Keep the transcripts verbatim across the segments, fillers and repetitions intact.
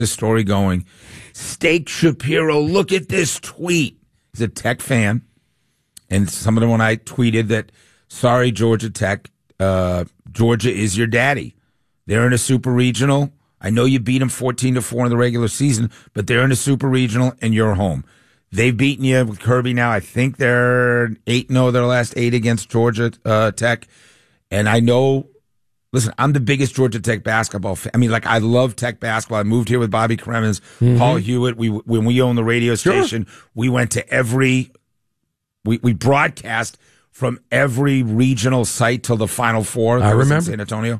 the story going. Steak Shapiro, look at this tweet. He's a Tech fan. And someone when I tweeted that, sorry, Georgia Tech, uh, Georgia is your daddy. They're in a super regional. I know you beat them fourteen to four in the regular season, but they're in a super regional and you're home. They've beaten you with Kirby now. I think they're eight and oh their last eight against Georgia uh, Tech. And I know, listen, I'm the biggest Georgia Tech basketball fan. I mean, like, I love Tech basketball. I moved here with Bobby Kremens, mm-hmm. Paul Hewitt. We when we owned the radio station, sure. we went to every, we, we broadcast from every regional site till the Final Four. I remember. In San Antonio.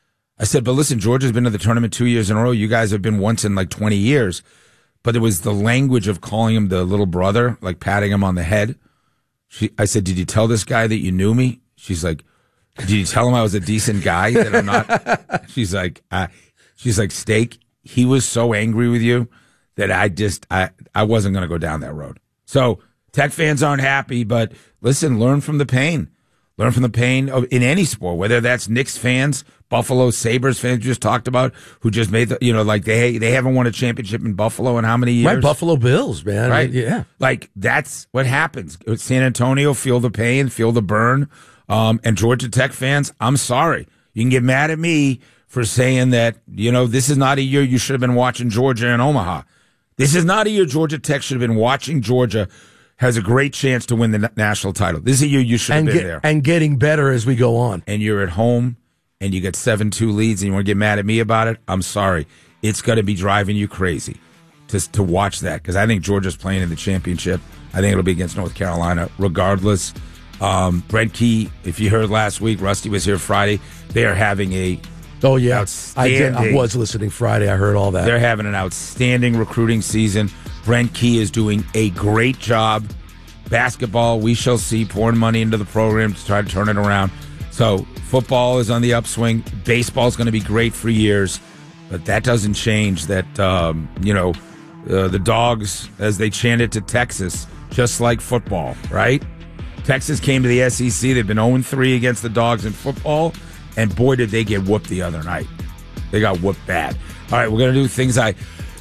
I said, but listen, Georgia's been to the tournament two years in a row. You guys have been once in like twenty years. But it was the language of calling him the little brother, like patting him on the head. She, I said, did you tell this guy that you knew me? She's like, did you tell him I was a decent guy? That I'm not? She's like, uh, she's like, Steak, he was so angry with you that I just, I, I wasn't going to go down that road. So Tech fans aren't happy, but listen, learn from the pain. Learn from the pain of, in any sport, whether that's Knicks fans, Buffalo Sabres fans you just talked about, who just made the, you know, like they they haven't won a championship in Buffalo in how many years? Right, Buffalo Bills, man. Right? Yeah. Like, that's what happens. San Antonio, feel the pain, feel the burn. Um, and Georgia Tech fans, I'm sorry. You can get mad at me for saying that, you know, this is not a year you should have been watching Georgia and Omaha. This is not a year Georgia Tech should have been watching Georgia. Has a great chance to win the national title. This is a year you should have and been get, there. And getting better as we go on. And you're at home, and you get seven two leads, and you want to get mad at me about it? I'm sorry. It's going to be driving you crazy to, to watch that, because I think Georgia's playing in the championship. I think it'll be against North Carolina regardless. Um, Brent Key, if you heard last week, Rusty was here Friday. They are having a Oh, yeah. I, did, I was listening Friday. I heard all that. They're having an outstanding recruiting season. Brent Key is doing a great job. Basketball, we shall see, pouring money into the program to try to turn it around. So football is on the upswing. Baseball is going to be great for years. But that doesn't change that, um, you know, uh, the Dogs, as they chanted to Texas, just like football, right? Texas came to the S E C. They've been oh and three against the Dogs in football. And boy, did they get whooped the other night. They got whooped bad. All right, we're going to do things I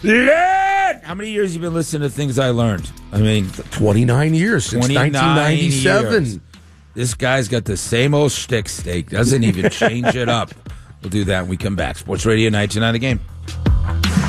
learned. How many years have you been listening to Things I Learned? I mean, twenty-nine years since nineteen ninety-seven. Years. This guy's got the same old shtick, Steak. Doesn't even change it up. We'll do that when we come back. Sports Radio ninety-nine The Game.